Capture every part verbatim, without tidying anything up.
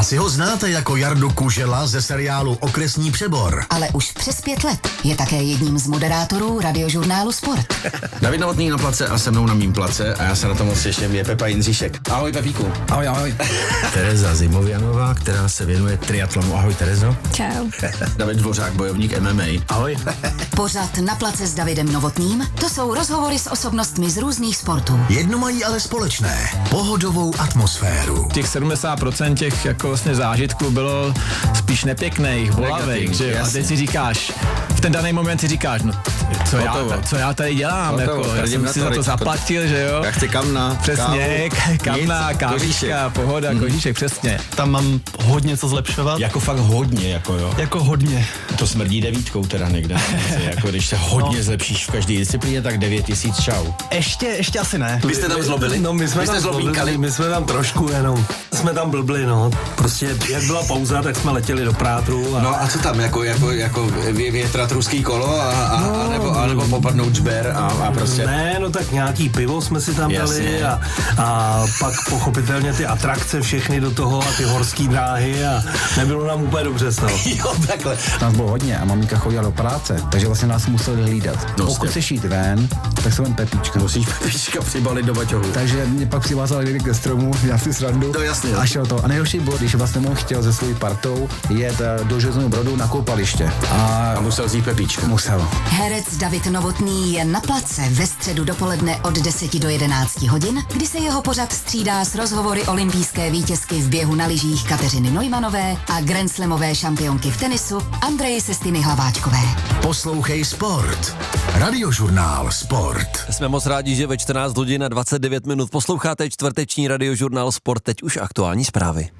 Asi ho znáte jako Jardu Kužela ze seriálu Okresní přebor. Ale už přes pět let je také jedním z moderátorů radiožurnálu Sport. David Novotný na place a se mnou na mým place a já se na to moc těším, je Pepa Jindříšek. Ahoj Pepíku. Ahoj, ahoj. Tereza Zimovianová, která se věnuje triatlonu. Ahoj Terezo. Čau. David Dvořák, bojovník M M A. Ahoj. Pořad Na place s Davidem Novotným, to jsou rozhovory s osobnostmi z různých sportů. Jedno mají ale společné. Pohodovou atmosféru. Těch sedmdesát procent těch jako vlastně zážitků bylo spíš nepěkných, bolavých, že jo? A teď si říkáš, v ten daný moment si říkáš, no co, já, co já tady dělám, Hotovo, jako, já jsem si za to zaplatil, že jo? Já chci kamna, přesně, kávu, kamna, kávička, pohoda, mm. kožíšek, přesně. Tam mám hodně co zlepšovat. Jako fakt hodně, jako jo. Jako hodně. To smrdí devítkou teda někde. Jako když se hodně no. zlepšíš v každé disciplíně, tak devět tisíc čau. Ještě, ještě asi ne. Vy jste tam zlobili? No my jsme Vy jste tam zlobíkali? My jsme tam trošku jenom. Jsme tam blbli, no. Prostě jak byla pauza, tak jsme letěli do Prátru. A... No a co tam, jako, jako, jako větrat ruský kolo a, a, no, a, nebo, a nebo popadnout žber a, a prostě... Ne, no tak nějaký pivo jsme si tam dali a, a pak pochopitelně ty atrakce všechny do toho a ty horský dráhy a nebylo nám úplně dobře z toho. Jo, takhle. Nás bylo hodně a maminka chodila do práce, takže vlastně nás museli hlídat. No, pokud chceš jít ven, tak se ven Pepíčka. Musíš Pepíčka přibalit do baťohu. Takže mě pak přivázal někdy ke stromu, já si srandu. To jasně. A šel to. A nejhorší bylo, když vlastně on chtěl se svojí partou jet do Železného Brodu na koupaliště. A, a musel vzít Pepíčka. Musel. Herec David Novotný je na place ve středu dopoledne od deseti do jedenácti hodin, kdy se jeho pořad střídá s rozhovory olympijské vítězky v běhu na lyžích Kateřiny Neumanové a grandslamové šampionky v tenisu Andreji Sestiny Hlaváčkové. Poslouchej Sport. Radiožurnál Sport. Jsme moc rádi, že ve čtrnáct hodin a dvacet devět minut posloucháte čtvrteční radiožurnál Sport, teď už aktuální zprávy.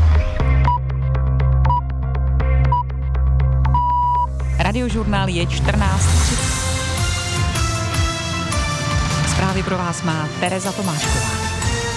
Radiožurnál je čtrnáct třicet. Zprávy pro vás má Tereza Tomášková.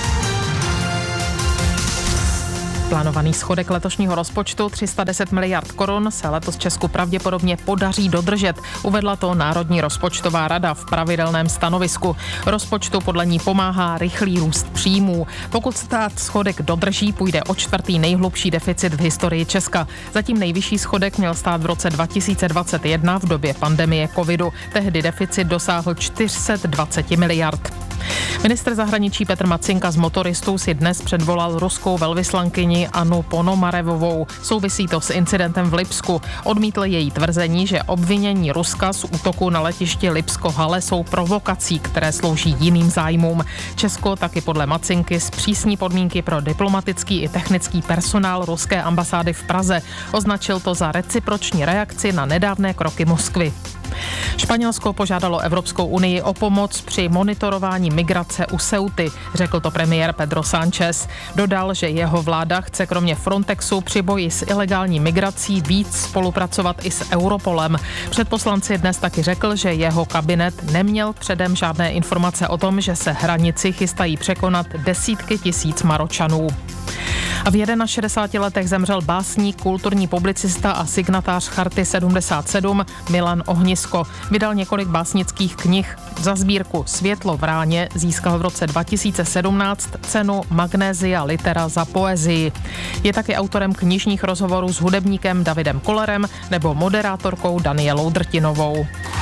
Plánovaný schodek letošního rozpočtu tři sta deset miliard korun se letos Česku pravděpodobně podaří dodržet, uvedla to Národní rozpočtová rada v pravidelném stanovisku. Rozpočtu podle ní pomáhá rychlý růst příjmů. Pokud stát schodek dodrží, půjde o čtvrtý nejhlubší deficit v historii Česka. Zatím nejvyšší schodek měl stát v roce dva tisíce dvacet jedna v době pandemie covidu. Tehdy deficit dosáhl čtyři sta dvacet miliard. Ministr zahraničí Petr Macinka z motoristů si dnes předvolal ruskou velvyslankyni Annu Ponomarevovou. Souvisí to s incidentem v Lipsku. Odmítl její tvrzení, že obvinění Ruska z útoku na letiště Lipsko-Hale jsou provokací, které slouží jiným zájmům. Česko taky podle Macinky zpřísní podmínky pro diplomatický i technický personál ruské ambasády v Praze. Označil to za reciproční reakci na nedávné kroky Moskvy. Španělsko požádalo Evropskou unii o pomoc při monitorování migrace u Ceuty, řekl to premiér Pedro Sánchez. Dodal, že jeho vláda chce kromě Frontexu při boji s ilegální migrací víc spolupracovat i s Europolem. Před poslanci dnes taky řekl, že jeho kabinet neměl předem žádné informace o tom, že se hranici chystají překonat desítky tisíc Maročanů. A v šedesáti letech zemřel básník, kulturní publicista a signatář Charty sedmdesát sedm Milan Ohnisko. Vydal několik básnických knih. Za sbírku Světlo v ráně získal v roce dva tisíce sedmnáct cenu Magnesia Litera za poezii. Je taky autorem knižních rozhovorů s hudebníkem Davidem Kollerem nebo moderátorkou Danielou Drtinovou.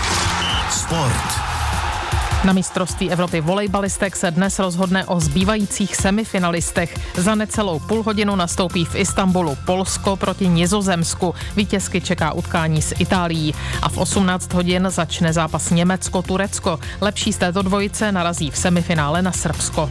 Sport. Na mistrovství Evropy volejbalistek se dnes rozhodne o zbývajících semifinalistech. Za necelou půl hodinu nastoupí v Istanbulu Polsko proti Nizozemsku. Vítězky čeká utkání s Itálií. A v osmnáct hodin začne zápas Německo-Turecko. Lepší z této dvojice narazí v semifinále na Srbsko.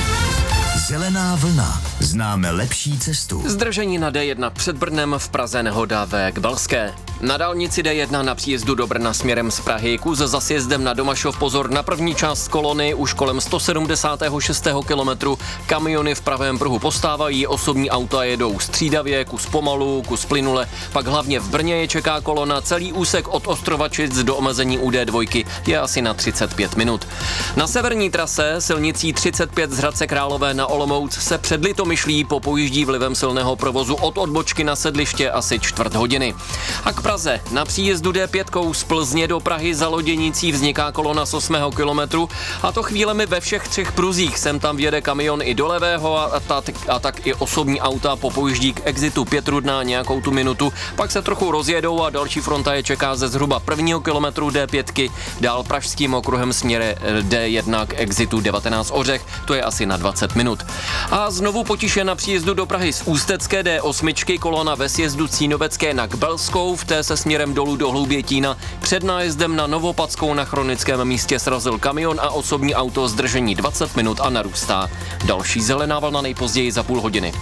Zelená vlna. Známe lepší cestu. Zdržení na D jedna před Brnem, v Praze nehoda ve Kbelské. Na dálnici D jedna na příjezdu do Brna směrem z Prahy kus za sjezdem na Domašov pozor na první část kolony už kolem sto sedmdesátého šestého kilometru. Kamiony v pravém pruhu postávají, osobní auta jedou střídavě, kus pomalu, kus plynule. Pak hlavně v Brně je čeká kolona, celý úsek od Ostrovačic do omezení u D dva je asi na třicet pět minut. Na severní trase silnicí třicet pět z Hradce Králové na Olomouc se před Litomyšlí popojíždí vlivem silného provozu od odbočky na sedliště asi čtvrt hodiny. A k Praze. Na příjezdu D pět z Plzně do Prahy za Loděnicí vzniká kolona z osmého kilometru a to chvílemi ve všech třech pruzích. Sem tam vjede kamion i do levého a, ta, a tak i osobní auta popojíždí k exitu Pětrudná nějakou tu minutu, pak se trochu rozjedou a další fronta je čeká ze zhruba prvního kilometru D pět, dál pražským okruhem směre D jedna k exitu devatenáct Ořech, to je asi na dvacet minut. A znovu potiše na příjezdu do Prahy z Ústecké D osm, kolona ve sjezdu Cínovecké na Kbelskou, v té se směrem dolů do Hloubětína. Před nájezdem na Novopadskou na Chronickém místě srazil kamion a osobní auto, zdržení dvacet minut a narůstá. Další zelená vlna nejpozději za půl hodiny.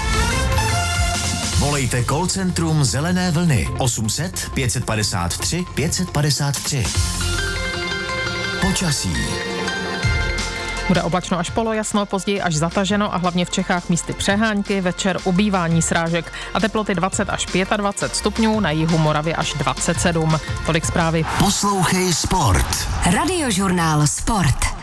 Volejte call centrum Zelené vlny osm set pět padesát tři pět padesát tři. Počasí. Bude oblačno až polojasno, později až zataženo a hlavně v Čechách místy přehánky, večer ubývání srážek a teploty dvacet až dvacet pět stupňů, na jihu Moravy až dvacet sedm. Tolik zprávy. Poslouchej Sport. Radiožurnál Sport.